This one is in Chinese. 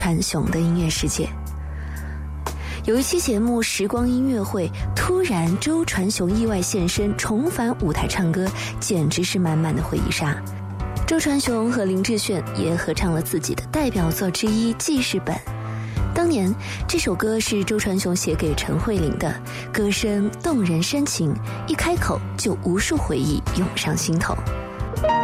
传雄的音乐世界。有一期节目时光音乐会，突然周传雄意外现身，重返舞台唱歌，简直是满满的回忆杀。周传雄和林志炫也合唱了自己的代表作之一《记事本》。当年这首歌是周传雄写给陈慧琳的，歌声动人深情，一开口就无数回忆涌上心头。